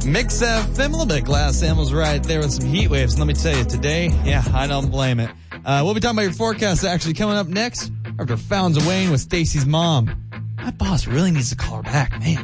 Mix FM, a little bit of Glass Animals right there with some heat waves. And let me tell you, today, I don't blame it. We'll be talking about your forecast actually coming up next after Fountains of Wayne with Stacy's mom. My boss really needs to call her back, man.